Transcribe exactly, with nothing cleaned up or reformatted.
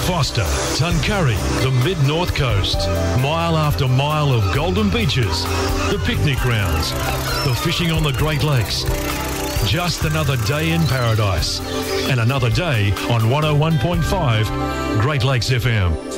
Foster, Tuncurry, the mid-north coast. Mile after mile of golden beaches, the picnic grounds, the fishing on the Great Lakes. Just another day in paradise and another day on one oh one point five Great Lakes F M.